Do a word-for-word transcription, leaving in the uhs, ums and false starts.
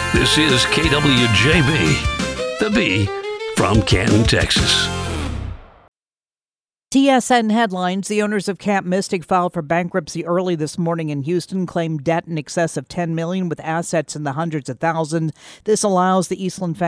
This is K W J B, the B from Canton, Texas. T S N headlines. The owners of Camp Mystic filed for bankruptcy early this morning in Houston, claimed debt in excess of ten million dollars with assets in the hundreds of thousands. This allows the Eastland family